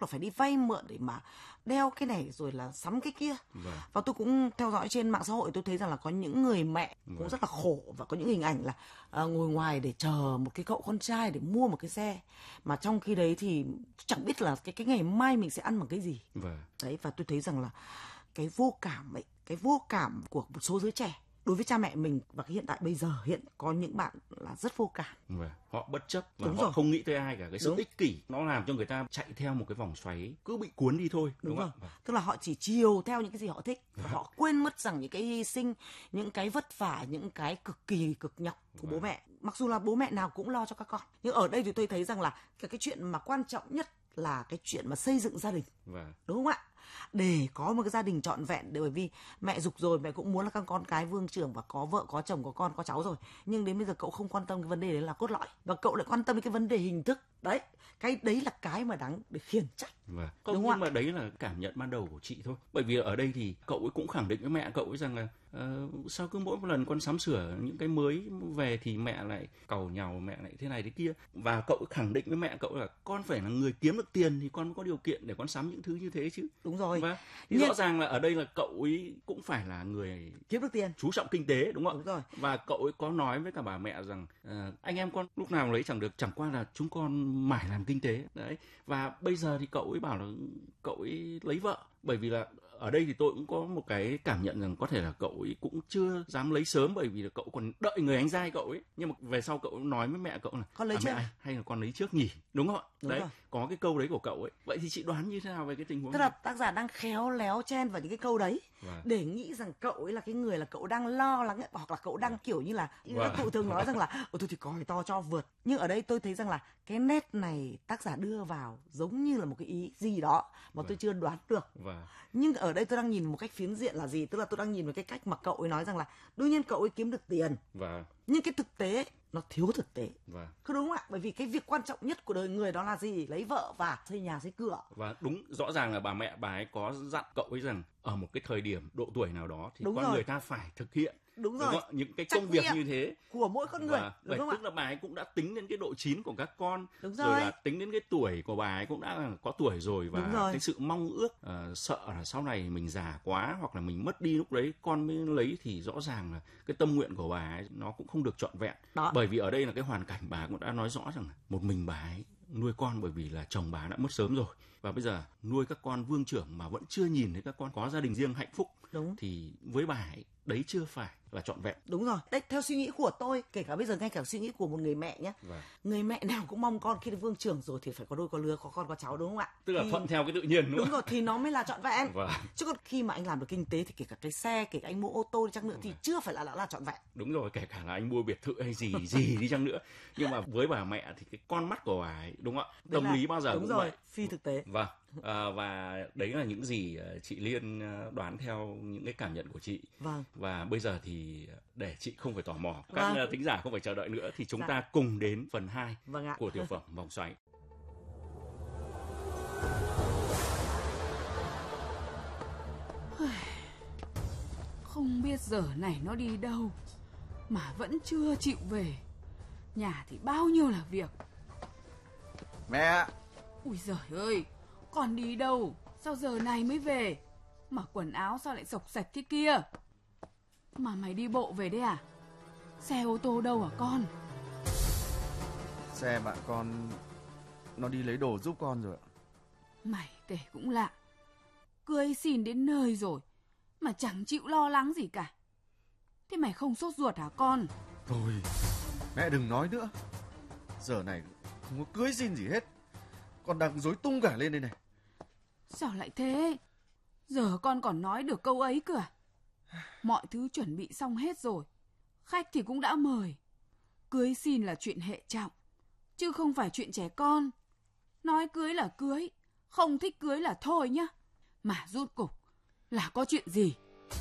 là phải đi vay mượn để mà đeo cái này rồi là sắm cái kia. Và tôi cũng theo dõi trên mạng xã hội, tôi thấy rằng là có những người mẹ cũng rất là khổ, và có những hình ảnh là ngồi ngoài để chờ một cái cậu con trai để mua một cái xe, mà trong khi đấy thì chẳng biết là cái ngày mai mình sẽ ăn bằng cái gì. Đấy, và tôi thấy rằng là cái vô cảm ấy, cái vô cảm của một số giới trẻ đối với cha mẹ mình, và cái hiện tại bây giờ hiện có những bạn là rất vô cảm. Họ bất chấp và họ không nghĩ tới ai cả. Cái sự ích kỷ nó làm cho người ta chạy theo một cái vòng xoáy, cứ bị cuốn đi thôi. Đúng rồi. Tức là họ chỉ chiều theo những cái gì họ thích, họ quên mất rằng những cái hy sinh, những cái vất vả, những cái cực nhọc của bố mẹ. Mặc dù là bố mẹ nào cũng lo cho các con, nhưng ở đây thì tôi thấy rằng là cái chuyện mà quan trọng nhất là cái chuyện mà xây dựng gia đình. Đúng không ạ? Để có một cái gia đình trọn vẹn, bởi vì mẹ giục rồi, mẹ cũng muốn là các con cái vương trưởng và có vợ, có chồng, có con, có cháu rồi, nhưng đến bây giờ cậu không quan tâm cái vấn đề đấy là cốt lõi, và cậu lại quan tâm đến cái vấn đề hình thức. Đấy, cái đấy là cái mà đáng để khiển trách. Không, nhưng mà đấy là cảm nhận ban đầu của chị thôi. Bởi vì ở đây thì cậu ấy cũng khẳng định với mẹ cậu ấy rằng là sao cứ mỗi một lần con sắm sửa những cái mới về thì mẹ lại càu nhàu, mẹ lại thế này thế kia. Và cậu ấy khẳng định với mẹ cậu là con phải là người kiếm được tiền thì con mới có điều kiện để con sắm những thứ như thế chứ. Đúng rồi. Thì rõ ràng là ở đây là cậu ấy cũng phải là người kiếm được tiền, chú trọng kinh tế, đúng không? Đúng rồi. Và cậu ấy có nói với cả bà mẹ rằng anh em con lúc nào lấy chẳng được, chẳng qua là chúng con mải làm kinh tế. Đấy. Và bây giờ thì cậu ấy bảo là cậu ấy lấy vợ. Bởi vì là ở đây thì tôi cũng có một cái cảm nhận rằng có thể là cậu ấy cũng chưa dám lấy sớm, bởi vì là cậu còn đợi người anh trai cậu ấy. Nhưng mà về sau cậu nói với mẹ cậu là con lấy trước mẹ hay là con lấy trước nhỉ, đúng không ạ? Đúng đấy rồi. Có cái câu đấy của cậu ấy. Vậy thì chị đoán như thế nào về cái tình huống tức này? là tác giả đang khéo léo chen vào những cái câu đấy để nghĩ rằng cậu ấy là cái người là cậu đang lo lắng, hoặc là cậu đang kiểu như là các cụ thường nói rằng là tôi thì còi to cho vượt. Nhưng ở đây tôi thấy rằng là cái nét này tác giả đưa vào giống như là một cái ý gì đó mà tôi chưa đoán được. Nhưng ở đây tôi đang nhìn một cách phiến diện là gì? Tức là tôi đang nhìn vào cái cách mà cậu ấy nói rằng là đương nhiên cậu ấy kiếm được tiền, nhưng cái thực tế nó thiếu thực tế. Cứ đúng không ạ? Bởi vì cái việc quan trọng nhất của đời người đó là gì? Lấy vợ và xây nhà xây cửa. Và đúng, rõ ràng là bà mẹ bà ấy có dặn cậu ấy rằng ở một cái thời điểm độ tuổi nào đó thì người ta phải thực hiện đúng rồi những cái công việc như thế của mỗi con người. Đúng không tức là bà ấy cũng đã tính đến cái độ chín của các con, rồi là tính đến cái tuổi của bà ấy cũng đã có tuổi rồi, và cái sự mong ước sợ là sau này mình già quá hoặc là mình mất đi, lúc đấy con mới lấy, thì rõ ràng là cái tâm nguyện của bà ấy nó cũng không được trọn vẹn. Bởi vì ở đây là cái hoàn cảnh bà cũng đã nói rõ rằng là một mình bà ấy nuôi con, bởi vì là chồng bà đã mất sớm rồi, và bây giờ nuôi các con vương trưởng mà vẫn chưa nhìn thấy các con có gia đình riêng hạnh phúc. Thì với bà ấy đấy chưa phải là trọn vẹn. Đúng rồi. Đấy, theo suy nghĩ của tôi, kể cả bây giờ ngay cả suy nghĩ của một người mẹ nhé. Người mẹ nào cũng mong con khi vương trưởng rồi thì phải có đôi có lứa, có con có cháu, đúng không ạ? Tức là thuận theo cái tự nhiên, đúng rồi, thì nó mới là trọn vẹn. Chứ còn khi mà anh làm được kinh tế thì kể cả cái xe, kể cả anh mua ô tô đi chăng nữa thì chưa phải là trọn vẹn. Đúng rồi, kể cả là anh mua biệt thự hay gì đi chăng nữa. Nhưng mà với bà mẹ thì cái con mắt của bà ấy, đúng không ạ? Tâm lý bao giờ đúng cũng rồi, vậy. phi thực tế. Và đấy là những gì chị Liên đoán theo những cái cảm nhận của chị. Và bây giờ thì để chị không phải tò mò, các thính giả không phải chờ đợi nữa, thì chúng ta cùng đến phần 2 của tiểu phẩm Vòng Xoáy. Không biết giờ này nó đi đâu mà vẫn chưa chịu về. Nhà thì bao nhiêu là việc. Mẹ! Ui giời ơi, con đi đâu? Sao giờ này mới về? Mà quần áo sao lại xộc xạch thế kia? Mà mày đi bộ về đấy à? Xe ô tô đâu hả con? Xe bạn con nó đi lấy đồ giúp con rồi. Mày kể cũng lạ. Cưới xin đến nơi rồi mà chẳng chịu lo lắng gì cả. Thế mày không sốt ruột hả con? Thôi, mẹ đừng nói nữa. Giờ này không có cưới xin gì hết. Con đang rối tung cả lên đây này. Sao lại thế? Giờ con còn nói được câu ấy cơ à? Mọi thứ chuẩn bị xong hết rồi. Khách thì cũng đã mời. Cưới xin là chuyện hệ trọng, chứ không phải chuyện trẻ con. Nói cưới là cưới, không thích cưới là thôi nhá. Mà rốt cục là có chuyện gì?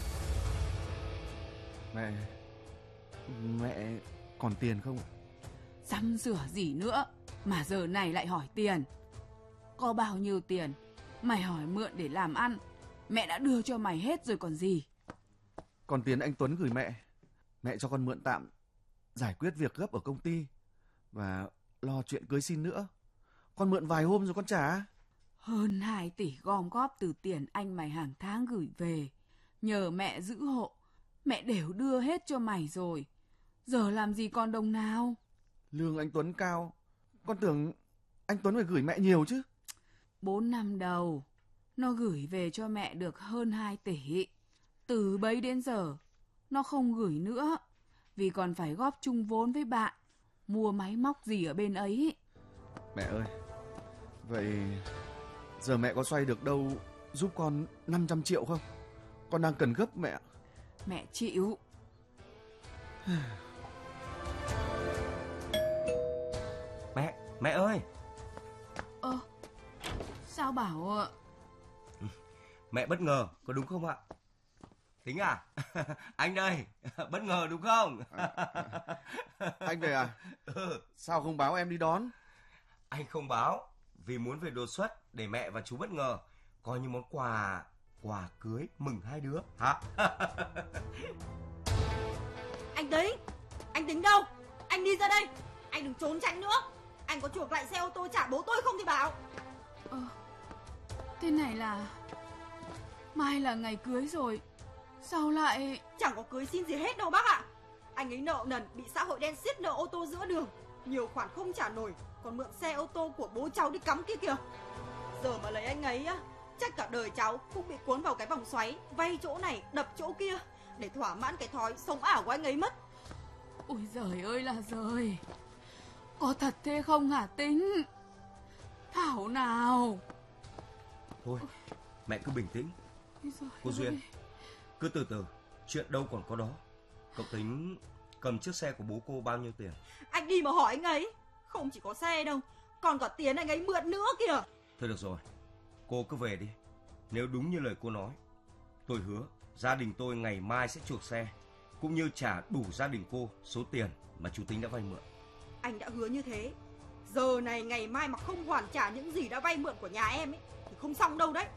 Mẹ còn tiền không ạ? Sắm sửa gì nữa mà giờ này lại hỏi tiền? Có bao nhiêu tiền mày hỏi mượn để làm ăn, mẹ đã đưa cho mày hết rồi còn gì. Còn tiền anh Tuấn gửi mẹ cho con mượn tạm giải quyết việc gấp ở công ty và lo chuyện cưới xin nữa. Con mượn vài hôm rồi con trả. Hơn 2 tỷ gom góp từ tiền anh mày hàng tháng gửi về, nhờ mẹ giữ hộ, mẹ đều đưa hết cho mày rồi. Giờ làm gì còn đồng nào? Lương anh Tuấn cao, con tưởng anh Tuấn phải gửi mẹ nhiều chứ. 4 năm đầu, nó gửi về cho mẹ được hơn 2 tỷ. Từ bấy đến giờ, nó không gửi nữa, vì còn phải góp chung vốn với bạn, mua máy móc gì ở bên ấy. Mẹ ơi, vậy giờ mẹ có xoay được đâu giúp con 500 triệu không? Con đang cần gấp mẹ. Mẹ chịu. Mẹ ơi. Sao Bảo ạ? Mẹ bất ngờ, có đúng không ạ? Tính à? Anh đây, bất ngờ đúng không? Anh về à? Sao không báo em đi đón? Anh không báo, vì muốn về đột xuất để mẹ và chú bất ngờ, coi như món quà cưới mừng hai đứa. Hả? Anh Tính đâu? Anh đi ra đây, anh đừng trốn tránh nữa. Anh có chuộc lại xe ô tô trả bố tôi không thì bảo. Thế này là mai là ngày cưới rồi, sao lại... Chẳng có cưới xin gì hết đâu bác ạ. Anh ấy nợ nần, bị xã hội đen siết nợ ô tô giữa đường, nhiều khoản không trả nổi, còn mượn xe ô tô của bố cháu đi cắm kia kìa. Giờ mà lấy anh ấy á, chắc cả đời cháu cũng bị cuốn vào cái vòng xoáy, vay chỗ này đập chỗ kia để thỏa mãn cái thói sống ảo của anh ấy mất. Ôi giời ơi là giời, có thật thế không hả Tính? Thảo nào. Thôi, mẹ cứ bình tĩnh. Cô Duyên, cứ từ từ, chuyện đâu còn có đó. Cậu Tính cầm chiếc xe của bố cô bao nhiêu tiền? Anh đi mà hỏi anh ấy, không chỉ có xe đâu, còn cả tiền anh ấy mượn nữa kìa. Thôi được rồi, cô cứ về đi. Nếu đúng như lời cô nói, tôi hứa gia đình tôi ngày mai sẽ chuộc xe, cũng như trả đủ gia đình cô số tiền mà chú Tính đã vay mượn. Anh đã hứa như thế, giờ này ngày mai mà không hoàn trả những gì đã vay mượn của nhà em ấy thì không xong đâu đấy.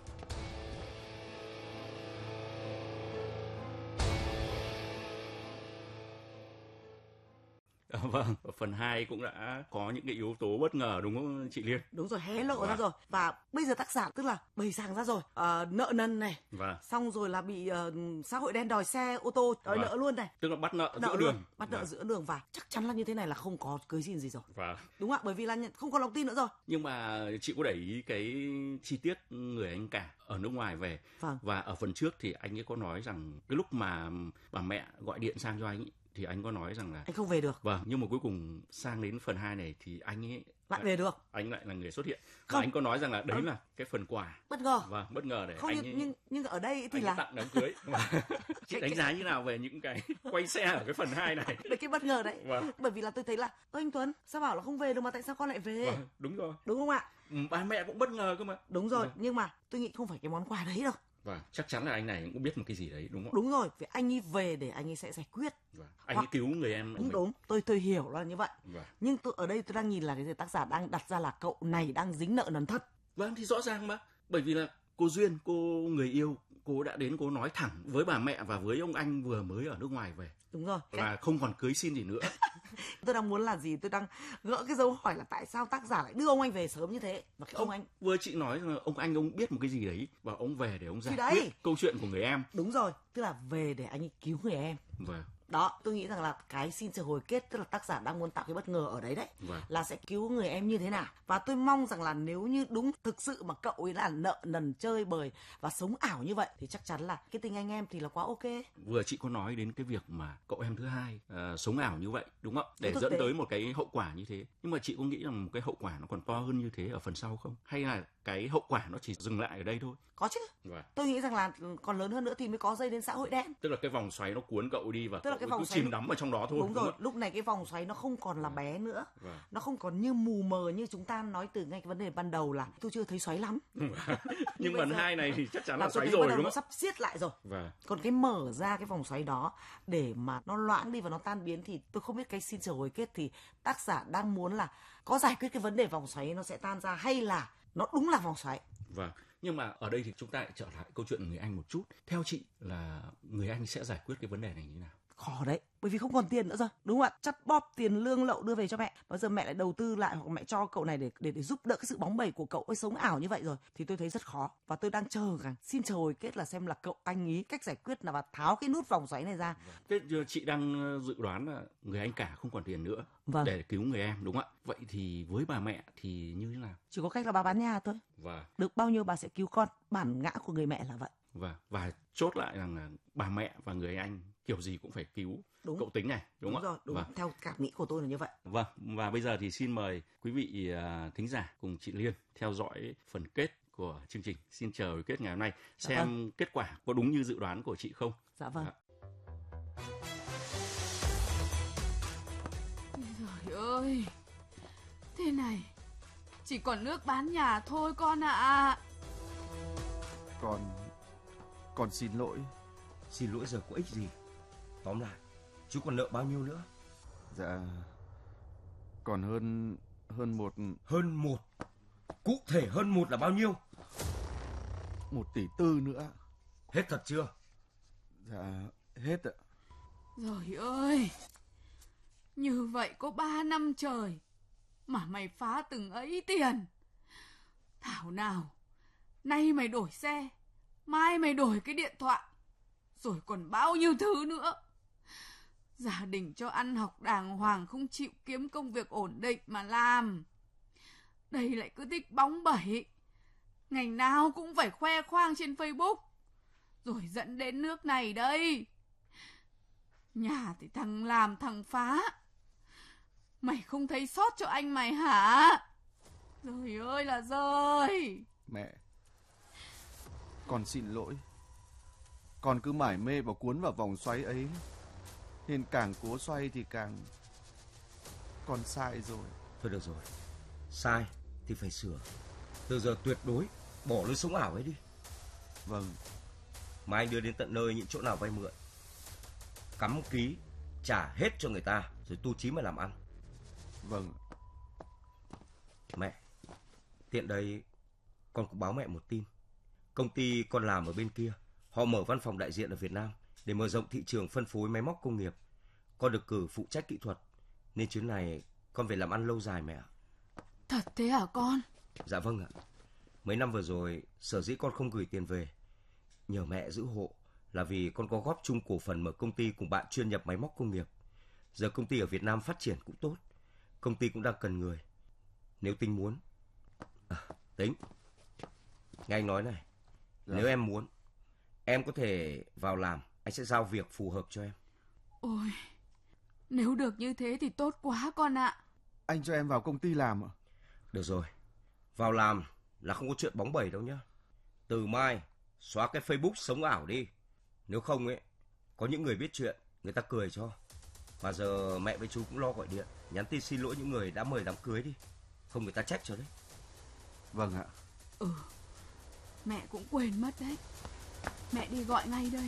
Vâng, phần 2 cũng đã có những cái yếu tố bất ngờ đúng không chị Liên? Đúng rồi, hé lộ ra rồi. Và bây giờ tác giả tức là bày sàng ra rồi, nợ nần này, xong rồi là bị xã hội đen đòi xe ô tô, đòi nợ luôn này. Tức là bắt nợ giữa đường. Bắt nợ giữa đường, và chắc chắn là như thế này là không có cưới xin gì rồi. Vâng. Đúng ạ, bởi vì là không có lòng tin nữa rồi. Nhưng mà chị có để ý cái chi tiết người anh cả ở nước ngoài về. Vâng. Và ở phần trước thì anh ấy có nói rằng cái lúc mà bà mẹ gọi điện sang cho anh ấy, thì anh có nói rằng là anh không về được. Vâng, nhưng mà cuối cùng sang đến phần 2 này thì anh ấy lại về được. Anh lại là người xuất hiện. Và anh có nói rằng là đấy là cái phần quà bất ngờ. Vâng, bất ngờ để không, anh ấy, nhưng ở đây thì anh là tặng đám cưới. Chị đánh giá như nào về những cái quay xe ở cái phần 2 này? Đấy, cái bất ngờ đấy. Vâng. Bởi vì là tôi thấy là anh Tuấn sao bảo là không về được mà tại sao con lại về? Vâng, đúng rồi. Đúng không ạ? Ba mẹ cũng bất ngờ cơ mà. Đúng rồi, nhưng mà tôi nghĩ không phải cái món quà đấy đâu. Vâng, chắc chắn là anh này cũng biết một cái gì đấy đúng không? Đúng rồi, vì anh ấy về để anh ấy sẽ giải quyết. Vâng. Anh ấy cứu người em. Đúng, tôi hiểu là như vậy. Vâng. Nhưng ở đây tôi đang nhìn là cái gì tác giả đang đặt ra là cậu này đang dính nợ nần thật. Vâng, thì rõ ràng mà. Bởi vì là cô Duyên, cô người yêu, cô đã đến cô nói thẳng với bà mẹ và với ông anh vừa mới ở nước ngoài về. Đúng rồi. Và không còn cưới xin gì nữa. Tôi đang muốn là gì? Tôi đang gỡ cái dấu hỏi là tại sao tác giả lại đưa ông anh về sớm như thế. Và cái ông anh vừa chị nói là ông anh ông biết một cái gì đấy và ông về để ông giải quyết câu chuyện của người em. Đúng rồi, tức là về để anh ấy cứu người em. Vâng. Đó, tôi nghĩ rằng là cái xin sự hồi kết, tức là tác giả đang muốn tạo cái bất ngờ ở đấy đấy. Vâng. Là sẽ cứu người em như thế nào. Và tôi mong rằng là nếu như đúng thực sự mà cậu ấy là nợ nần chơi bời và sống ảo như vậy thì chắc chắn là cái tình anh em thì là quá ok. Vừa chị có nói đến cái việc mà cậu em thứ hai sống ảo như vậy đúng không? Để dẫn tới một cái hậu quả như thế. Nhưng mà chị có nghĩ rằng một cái hậu quả nó còn to hơn như thế ở phần sau không? Hay là cái hậu quả nó chỉ dừng lại ở đây thôi? Có chứ. Vâng. Tôi nghĩ rằng là còn lớn hơn nữa thì mới có dây đến xã hội đen. Tức là cái vòng xoáy nó cuốn cậu đi và tức là cậu cái vòng cứ xoáy chìm đắm ở trong đó thôi. Đúng rồi, lúc này cái vòng xoáy nó không còn là bé nữa. Vâng. Nó không còn như mù mờ như chúng ta nói từ ngay cái vấn đề ban đầu là tôi chưa thấy xoáy lắm. Nhưng phần 2 này thì chắc chắn là xoáy rồi đúng không? Nó sắp siết lại rồi. Vâng. Còn cái mở ra cái vòng xoáy đó để mà nó loãng đi và nó tan biến thì tôi không biết cái xin trở hồi kết thì tác giả đang muốn là có giải quyết cái vấn đề vòng xoáy nó sẽ tan ra hay là nó đúng là vòng xoáy. Vâng. Nhưng mà ở đây thì chúng ta lại trở lại câu chuyện người anh một chút. Theo chị là người anh sẽ giải quyết cái vấn đề này như thế nào? Khó đấy, bởi vì không còn tiền nữa rồi, đúng không ạ? Chắt bóp tiền lương lậu đưa về cho mẹ. Bây giờ mẹ lại đầu tư lại hoặc mẹ cho cậu này để giúp đỡ cái sự bóng bẩy của cậu ấy sống ảo như vậy rồi thì tôi thấy rất khó. Và tôi đang xin chờ hồi kết là xem là cậu anh ý cách giải quyết là và tháo cái nút vòng xoáy này ra. Thế chị đang dự đoán là người anh cả không còn tiền nữa để cứu người em, đúng không ạ? Vậy thì với bà mẹ thì như thế nào? Chỉ có cách là bà bán nhà thôi. Được bao nhiêu bà sẽ cứu con. Bản ngã của người mẹ là vậy. Và chốt lại rằng là bà mẹ và người anh kiểu gì cũng phải cứu cậu Tính này, đúng không ạ? Đúng rồi, theo cảm nghĩ của tôi là như vậy. Và bây giờ thì xin mời quý vị thính giả cùng chị Liên theo dõi phần kết của chương trình. Xin chờ kết ngày hôm nay xem kết quả có đúng như dự đoán của chị không. Dạ vâng. Trời ơi, thế này chỉ còn nước bán nhà thôi con ạ. Con xin lỗi. Xin lỗi giờ có ích gì? Tóm lại, chú còn nợ bao nhiêu nữa? Dạ, còn hơn một. Hơn một? Cụ thể hơn một là bao nhiêu? 1,4 tỷ nữa. Hết thật chưa? Dạ, hết ạ. Trời ơi, như vậy có 3 năm trời mà mày phá từng ấy tiền. Thảo nào, nay mày đổi xe, mai mày đổi cái điện thoại, rồi còn bao nhiêu thứ nữa. Gia đình cho ăn học đàng hoàng, không chịu kiếm công việc ổn định mà làm. Đây lại cứ thích bóng bẩy, ngày nào cũng phải khoe khoang trên Facebook, rồi dẫn đến nước này đây. Nhà thì thằng làm thằng phá, mày không thấy xót cho anh mày hả? Trời ơi là giời. Mẹ, con xin lỗi. Con cứ mải mê và cuốn vào vòng xoáy ấy, nên càng cố xoay thì càng... Con sai rồi. Thôi được rồi, sai thì phải sửa. Từ giờ tuyệt đối bỏ lối sống ảo ấy đi. Vâng. Mai anh đưa đến tận nơi những chỗ nào vay mượn, cắm ký trả hết cho người ta, rồi tu chí mà làm ăn. Vâng. Mẹ, tiện đây con cũng báo mẹ một tin. Công ty con làm ở bên kia, họ mở văn phòng đại diện ở Việt Nam để mở rộng thị trường phân phối máy móc công nghiệp. Con được cử phụ trách kỹ thuật, nên chuyến này con về làm ăn lâu dài mẹ ạ. Thật thế hả con? Dạ vâng ạ. Mấy năm vừa rồi sở dĩ con không gửi tiền về nhờ mẹ giữ hộ là vì con có góp chung cổ phần mở công ty cùng bạn chuyên nhập máy móc công nghiệp. Giờ công ty ở Việt Nam phát triển cũng tốt, công ty cũng đang cần người. Nếu Tính muốn... Tính, nghe anh nói này, nếu em muốn, em có thể vào làm, anh sẽ giao việc phù hợp cho em. Ôi, nếu được như thế thì tốt quá con ạ. Anh cho em vào công ty làm ạ? Được rồi, vào làm là không có chuyện bóng bẩy đâu nhá. Từ mai xóa cái Facebook sống ảo đi. Nếu không ấy, có những người biết chuyện, người ta cười cho. Mà giờ mẹ với chú cũng lo gọi điện, nhắn tin xin lỗi những người đã mời đám cưới đi, không người ta trách cho đấy. Vâng ạ. Mẹ cũng quên mất đấy. Mẹ đi gọi ngay đây.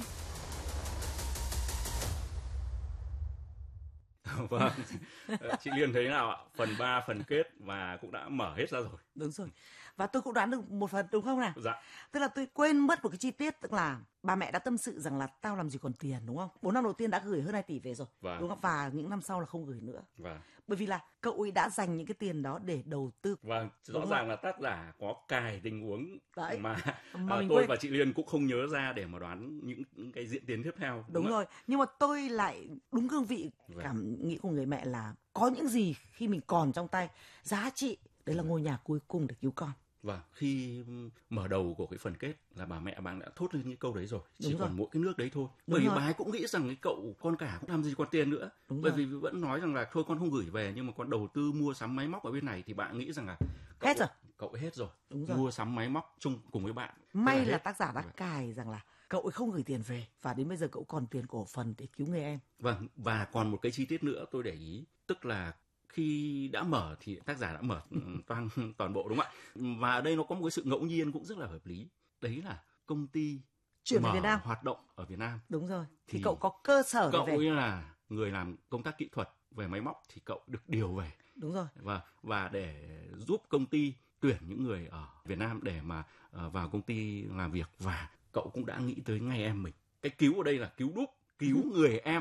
Vâng, chị Liên thấy nào ạ? Phần 3, phần kết và cũng đã mở hết ra rồi. Đúng rồi. Và tôi cũng đoán được một phần đúng không nào? Dạ. Tức là tôi quên mất một cái chi tiết, tức là bà mẹ đã tâm sự rằng là tao làm gì còn tiền, đúng không? 4 năm đầu tiên đã gửi hơn 2 tỷ về rồi, đúng không? Và những năm sau là không gửi nữa. Bởi vì là cậu ấy đã dành những cái tiền đó để đầu tư. Vâng, rõ ràng là tác giả có cài tình huống đấy, mà tôi quên. Và chị Liên cũng không nhớ ra để mà đoán những cái diễn tiến tiếp theo. Đúng rồi, nhưng mà tôi lại đúng cương vị cảm nghĩ của người mẹ là có những gì khi mình còn trong tay giá trị, đấy là ngôi nhà cuối cùng để cứu con. Và khi mở đầu của cái phần kết là bà mẹ bạn đã thốt lên những câu đấy rồi. Chỉ Đúng còn rồi. mỗi cái nước đấy thôi. Bởi vì bà ấy cũng nghĩ rằng cái cậu con cả cũng làm gì còn tiền nữa. Bởi vì vẫn nói rằng là thôi con không gửi về, nhưng mà con đầu tư mua sắm máy móc ở bên này thì bạn nghĩ rằng là hết rồi. Cậu ấy hết rồi. Đúng rồi. Mua sắm máy móc chung cùng với bạn. May là tác giả đã cài rằng là cậu ấy không gửi tiền về và đến bây giờ cậu còn tiền cổ phần để cứu người em. Vâng, và còn một cái chi tiết nữa tôi để ý, tức là khi đã mở thì tác giả đã mở toàn bộ, đúng không ạ? Và ở đây nó có một cái sự ngẫu nhiên cũng rất là hợp lý. Đấy là công ty chuyển mở về Việt Nam, hoạt động ở Việt Nam. Đúng rồi. Thì cậu có cơ sở cậu để về. Cậu ấy là người làm công tác kỹ thuật về máy móc thì cậu được điều về. Đúng rồi. Và để giúp công ty tuyển những người ở Việt Nam để mà vào công ty làm việc, và cậu cũng đã nghĩ tới ngay em mình. Cái cứu ở đây là cứu đúp, cứu người em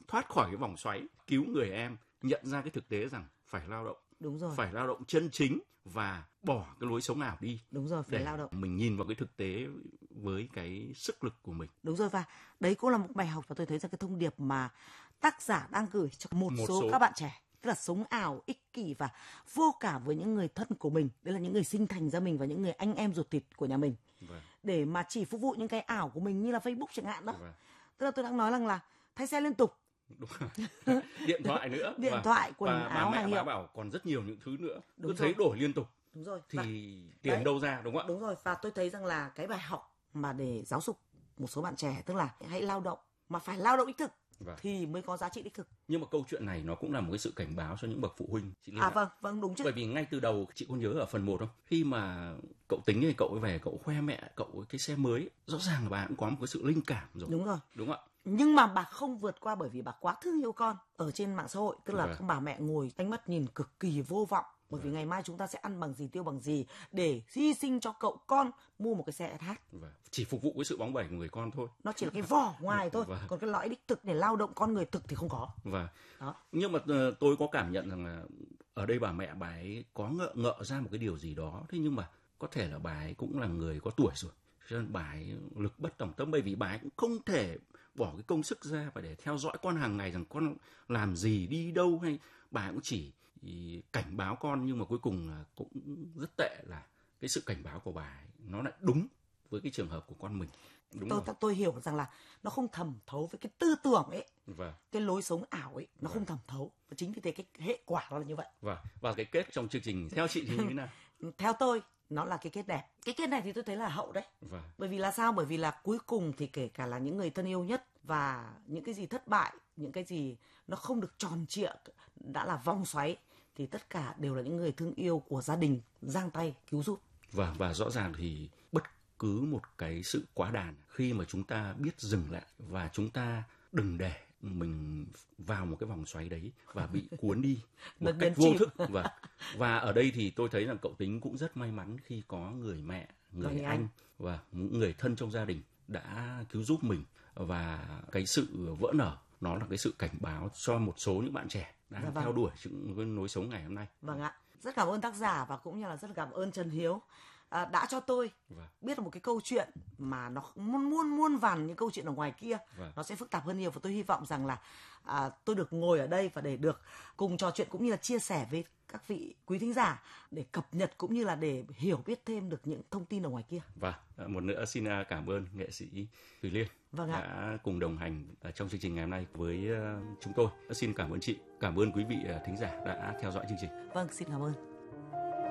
thoát khỏi cái vòng xoáy, cứu người em nhận ra cái thực tế rằng phải lao động. Đúng rồi. Phải lao động chân chính và bỏ cái lối sống ảo đi. Đúng rồi, phải lao động. Mình nhìn vào cái thực tế với cái sức lực của mình. Đúng rồi, và đấy cũng là một bài học, và tôi thấy rằng cái thông điệp mà tác giả đang gửi cho một số các bạn trẻ, tức là sống ảo, ích kỷ và vô cảm với những người thân của mình, đấy là những người sinh thành ra mình và những người anh em ruột thịt của nhà mình, để mà chỉ phục vụ những cái ảo của mình như là Facebook chẳng hạn đó. Tức là tôi đang nói rằng là thay xe liên tục. Đúng rồi. Điện thoại nữa. Điện thoại, quần áo, hàng hiệu. Bà bảo còn rất nhiều những thứ nữa. Cứ thấy đổi liên tục. Đúng rồi. Thì tiền đâu ra, đúng không ạ? Đúng rồi, và tôi thấy rằng là cái bài học mà để giáo dục một số bạn trẻ, tức là hãy lao động, mà phải lao động đích thực. Thì mới có giá trị đích thực. Nhưng mà câu chuyện này nó cũng là một cái sự cảnh báo cho những bậc phụ huynh. Chị Liên vâng, đúng chứ. Bởi vì ngay từ đầu chị có nhớ ở phần 1 không? Khi mà cậu Tính này, cậu ấy về cậu khoe mẹ cậu cái xe mới, rõ ràng là bà cũng có một cái sự linh cảm rồi. Đúng rồi. Đúng ạ. Nhưng mà bà không vượt qua bởi vì bà quá thương yêu con ở trên mạng xã hội, tức là bà mẹ ngồi ánh mắt nhìn cực kỳ vô vọng. Bởi vì ngày mai chúng ta sẽ ăn bằng gì, tiêu bằng gì để hy sinh cho cậu con mua một cái xe SH. Chỉ phục vụ cái sự bóng bẩy của người con thôi. Nó chỉ là cái vỏ ngoài thôi. Còn cái lõi đích thực để lao động con người thực thì không có. Đó. Nhưng mà tôi có cảm nhận rằng là ở đây bà ấy có ngợ ra một cái điều gì đó. Thế nhưng mà có thể là bà ấy cũng là người có tuổi rồi, cho nên bà ấy lực bất tòng tâm, bởi vì bà ấy cũng không thể bỏ cái công sức ra và để theo dõi con hàng ngày rằng con làm gì, đi đâu, hay bà ấy cũng chỉ cảnh báo con. Nhưng mà cuối cùng là cũng rất tệ là cái sự cảnh báo của bà ấy nó lại đúng với cái trường hợp của con mình. Tôi hiểu rằng là nó không thẩm thấu với cái tư tưởng ấy, cái lối sống ảo ấy, nó không thẩm thấu. Và chính vì thế cái hệ quả nó là như vậy. Và cái kết trong chương trình theo chị thì như thế nào? Theo tôi nó là cái kết đẹp. Cái kết này thì tôi thấy là hậu đấy. Bởi vì là sao? Bởi vì là cuối cùng thì kể cả là những người thân yêu nhất và những cái gì thất bại, những cái gì nó không được tròn trịa, đã là vòng xoáy, thì tất cả đều là những người thương yêu của gia đình giang tay cứu giúp. Và rõ ràng thì bất cứ một cái sự quá đàn, khi mà chúng ta biết dừng lại và chúng ta đừng để mình vào một cái vòng xoáy đấy và bị cuốn đi một cách vô thức. Và ở đây thì tôi thấy là cậu Tính cũng rất may mắn khi có người mẹ, người anh và những người thân trong gia đình đã cứu giúp mình. Và cái sự vỡ nở nó là cái sự cảnh báo cho một số những bạn trẻ đang theo đuổi những lối sống ngày hôm nay. Vâng ạ. Rất cảm ơn tác giả và cũng như là rất cảm ơn Trần Hiếu đã cho tôi biết được một cái câu chuyện mà nó muôn vàn những câu chuyện ở ngoài kia. Nó sẽ phức tạp hơn nhiều, và tôi hy vọng rằng là tôi được ngồi ở đây và để được cùng trò chuyện cũng như là chia sẻ với các vị quý thính giả để cập nhật cũng như là để hiểu biết thêm được những thông tin ở ngoài kia. Một nữa xin cảm ơn nghệ sĩ Thùy Liên đã cùng đồng hành trong chương trình ngày hôm nay với chúng tôi. Xin cảm ơn chị, cảm ơn quý vị thính giả đã theo dõi chương trình. Vâng, xin cảm ơn.